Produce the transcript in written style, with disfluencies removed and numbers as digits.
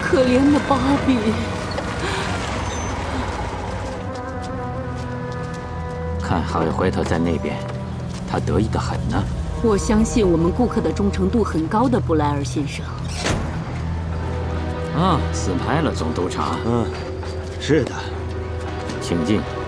可怜的芭比。 看哈维怀特在那边，他得意的很呢。 我相信我们顾客的忠诚度很高的，布莱尔先生。 啊，死拍了，总督察。 是的， 请进。